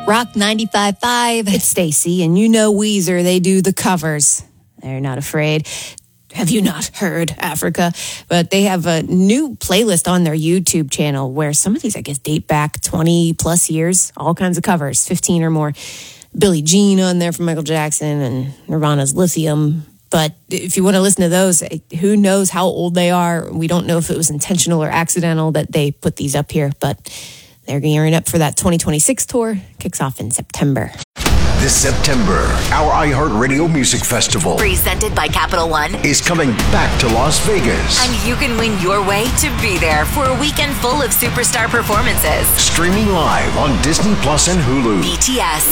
Rock 95.5. It's Stacy, and you know Weezer, they do the covers. They're not afraid. Have you not heard Africa? But they have a new playlist on their YouTube channel where some of these, I guess, date back 20 plus years. All kinds of covers, 15 or more. Billie Jean on there from Michael Jackson and Nirvana's Lithium. But if you want to listen to those, who knows how old they are? We don't know if it was intentional or accidental that they put these up here, but they're gearing up for that 2026 tour. Kicks off in September. This September, our iHeartRadio Music Festival, presented by Capital One, is coming back to Las Vegas. And you can win your way to be there for a weekend full of superstar performances. Streaming live on Disney Plus and Hulu. BTS,